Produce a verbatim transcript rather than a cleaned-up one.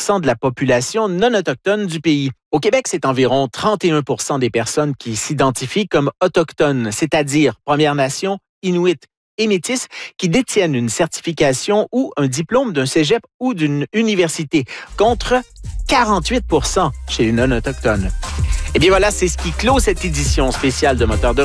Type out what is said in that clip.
cent de la population non autochtone du pays. Au Québec, c'est environ trente et un pour cent des personnes qui s'identifient comme autochtones, c'est-à-dire Premières Nations, Inuits et Métis, qui détiennent une certification ou un diplôme d'un cégep ou d'une université, contre quarante-huit pour cent chez les non-autochtones. Eh bien voilà, c'est ce qui clôt cette édition spéciale de Moteur de